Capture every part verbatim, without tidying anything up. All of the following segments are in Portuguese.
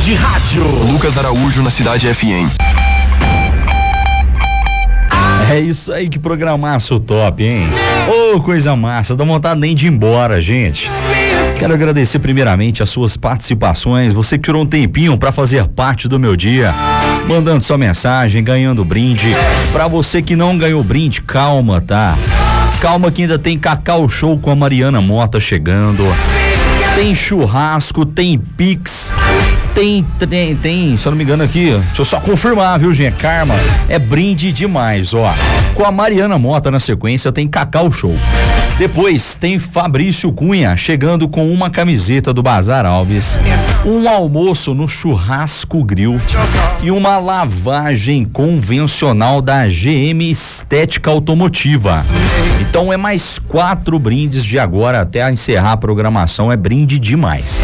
Cidade Rádio. Lucas Araújo na Cidade F M. É isso aí, que programaço top, hein? Ô, oh, coisa massa, dá vontade nem de ir embora, gente. Quero agradecer primeiramente as suas participações, você que tirou um tempinho para fazer parte do meu dia, mandando sua mensagem, ganhando brinde. Para você que não ganhou brinde, calma, tá? Calma que ainda tem Cacau Show com a Mariana Mota chegando. Tem churrasco, tem Pix, tem, tem, tem, se eu não me engano aqui, deixa eu só confirmar, viu, gente? Karma, é brinde demais, ó. Com a Mariana Mota na sequência tem Cacau Show. Depois tem Fabrício Cunha chegando com uma camiseta do Bazar Alves, um almoço no Churrasco Grill e uma lavagem convencional da G M Estética Automotiva. Então é mais quatro brindes de agora até encerrar a programação, é brinde demais.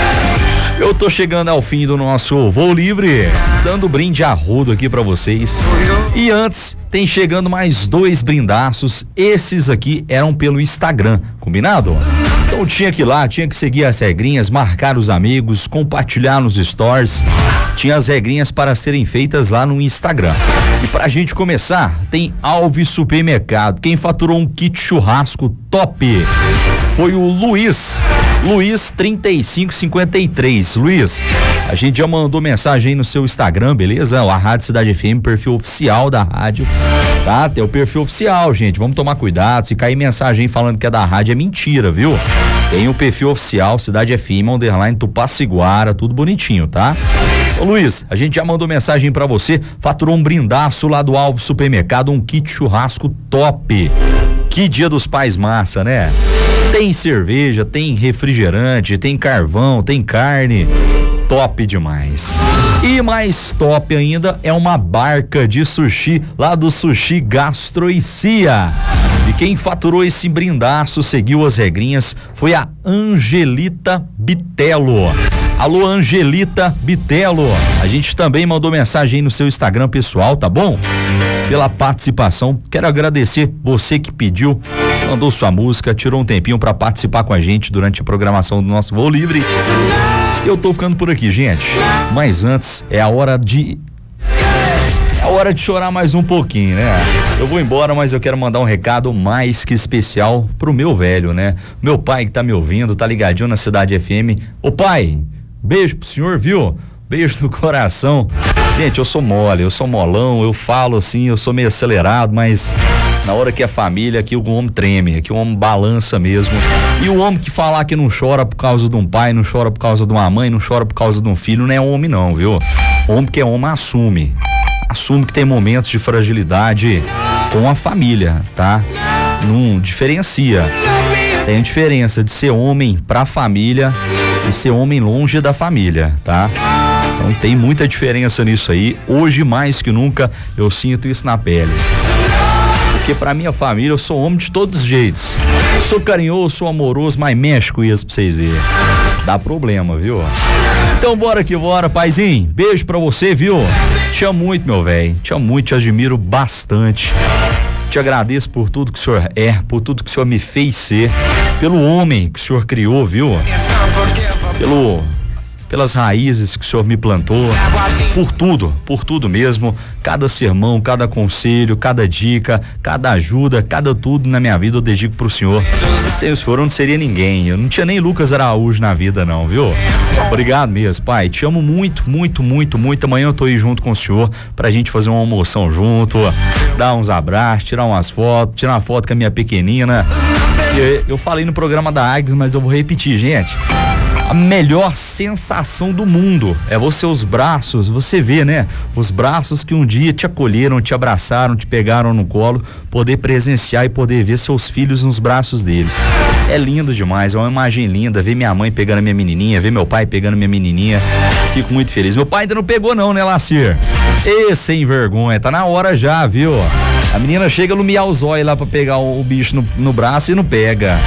Eu tô chegando ao fim do nosso voo livre, dando brinde a rodo aqui pra vocês. E antes, tem chegando mais dois brindaços. Esses aqui eram pelo Instagram, combinado? Então tinha que ir lá, tinha que seguir as regrinhas, marcar os amigos, compartilhar nos stories. Tinha as regrinhas para serem feitas lá no Instagram. E pra gente começar, tem Alves Supermercado. Quem faturou um kit churrasco top foi o Luiz. Luiz trinta e cinco cinquenta e três. Luiz, a gente já mandou mensagem aí no seu Instagram, beleza? A Rádio Cidade F M, perfil oficial da rádio, tá? Tem o perfil oficial, gente, vamos tomar cuidado, se cair mensagem aí falando que é da rádio é mentira, viu? Tem o perfil oficial Cidade F M, underline Tupaciguara, tudo bonitinho, tá? Ô Luiz, a gente já mandou mensagem pra você, faturou um brindaço lá do Alves Supermercado, um kit churrasco top. Que dia dos pais massa, né? Tem cerveja, tem refrigerante, tem carvão, tem carne. Top demais. E mais top ainda é uma barca de sushi lá do Sushi Gastroicia. E quem faturou esse brindaço, seguiu as regrinhas, foi a Angelita Bitelo. Alô, Angelita Bitelo. A gente também mandou mensagem aí no seu Instagram pessoal, tá bom? Pela participação. Quero agradecer você que pediu, mandou sua música, tirou um tempinho pra participar com a gente durante a programação do nosso Voo Livre. Eu tô ficando por aqui, gente. Mas antes, é a hora de... É a hora de chorar mais um pouquinho, né? Eu vou embora, mas eu quero mandar um recado mais que especial pro meu velho, né? Meu pai que tá me ouvindo, tá ligadinho na Cidade F M. Ô pai, beijo pro senhor, viu? Beijo no coração. Gente, eu sou mole, eu sou molão, eu falo assim, eu sou meio acelerado, mas na hora que é família, aqui o homem treme, aqui o homem balança mesmo. E o homem que falar que não chora por causa de um pai, não chora por causa de uma mãe, não chora por causa de um filho, não é homem não, viu? Homem que é homem assume. Assume que tem momentos de fragilidade com a família, tá? Não diferencia. Tem diferença de ser homem pra família e ser homem longe da família, tá? Então tem muita diferença nisso aí. Hoje mais que nunca eu sinto isso na pele. Porque pra minha família eu sou homem de todos os jeitos. Sou carinhoso, sou amoroso, mas mexe com isso pra vocês verem. Dá problema, viu? Então bora que bora, paizinho. Beijo pra você, viu? Te amo muito, meu velho. Te amo muito, te admiro bastante. Te agradeço por tudo que o senhor é, por tudo que o senhor me fez ser, pelo homem que o senhor criou, viu? Pelo... pelas raízes que o senhor me plantou, por tudo, por tudo mesmo, cada sermão, cada conselho, cada dica, cada ajuda, cada tudo na minha vida eu dedico pro senhor. Sem o senhor eu não seria ninguém, eu não tinha nem Lucas Araújo na vida não, viu? Obrigado mesmo, pai, te amo muito, muito, muito, muito. Amanhã eu tô aí junto com o senhor pra gente fazer uma almoção junto, dar uns abraços, tirar umas fotos, tirar uma foto com a minha pequenina. Eu, eu falei no programa da Agnes, mas eu vou repetir, gente. A melhor sensação do mundo é você, os braços, você vê, né? Os braços que um dia te acolheram, te abraçaram, te pegaram no colo, poder presenciar e poder ver seus filhos nos braços deles. É lindo demais, é uma imagem linda, ver minha mãe pegando a minha menininha, ver meu pai pegando a minha menininha. Fico muito feliz. Meu pai ainda não pegou não, né, Lacir? Ê, sem vergonha, tá na hora já, viu? A menina chega a lumiar os olhos lá pra pegar o, o bicho no, no braço e não pega.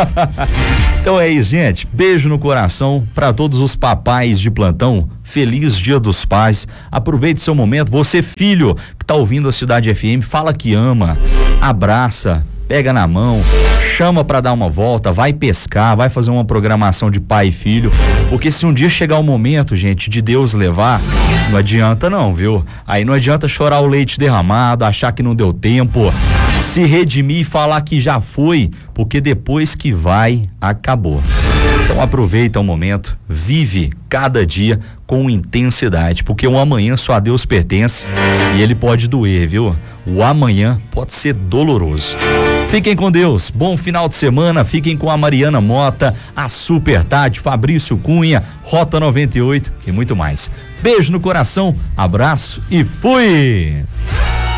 Então é isso, gente. Beijo no coração para todos os papais de plantão. Feliz Dia dos Pais. Aproveite seu momento. Você, filho, que tá ouvindo a Cidade F M, fala que ama, abraça, pega na mão, chama pra dar uma volta, vai pescar, vai fazer uma programação de pai e filho, porque se um dia chegar o momento, gente, de Deus levar, não adianta não, viu? Aí não adianta chorar o leite derramado, achar que não deu tempo, se redimir e falar que já foi, porque depois que vai, acabou. Então aproveita o momento, vive cada dia com intensidade, porque o amanhã só a Deus pertence e ele pode doer, viu? O amanhã pode ser doloroso. Fiquem com Deus, bom final de semana, fiquem com a Mariana Mota, a Super Tati, Fabrício Cunha, Rota noventa e oito e muito mais. Beijo no coração, abraço e fui!